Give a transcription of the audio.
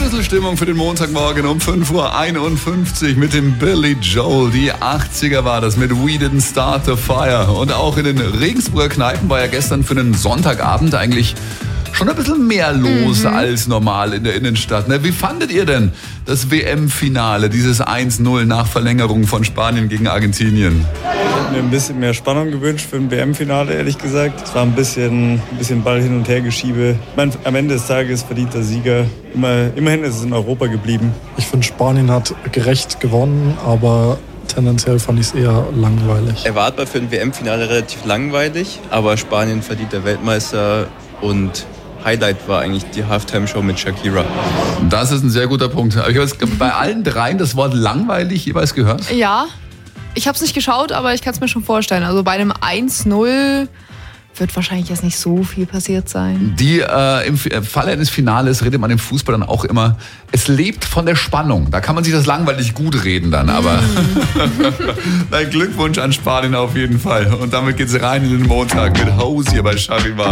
Schlüsselstimmung für den Montagmorgen um 5:51 Uhr mit dem Billy Joel. Die 80er war das mit We Didn't Start the Fire. Und auch in den Regensburger Kneipen war ja gestern für einen Sonntagabend eigentlich schon ein bisschen mehr los als normal in der Innenstadt. Wie fandet ihr denn das WM-Finale, dieses 1:0 nach Verlängerung von Spanien gegen Argentinien? Ich hätte mir ein bisschen mehr Spannung gewünscht für ein WM-Finale, ehrlich gesagt. Es war ein bisschen Ball hin und her geschiebe. Ich meine, am Ende des Tages verdient der Sieger. Immerhin ist es in Europa geblieben. Ich finde, Spanien hat gerecht gewonnen, aber tendenziell fand ich es eher langweilig. Erwartbar für ein WM-Finale relativ langweilig, aber Spanien verdient der Weltmeister und Highlight war eigentlich die Halftime-Show mit Shakira. Das ist ein sehr guter Punkt. Ich habe jetzt bei allen dreien das Wort langweilig jeweils gehört. Ja, ich habe es nicht geschaut, aber ich kann es mir schon vorstellen. Also bei einem 1:0 wird wahrscheinlich jetzt nicht so viel passiert sein. Im Falle eines Finales redet man im Fußball dann auch immer, es lebt von der Spannung. Da kann man sich das langweilig gut reden dann, aber Glückwunsch an Spanien auf jeden Fall. Und damit geht's rein in den Montag mit Hosier bei Charivari.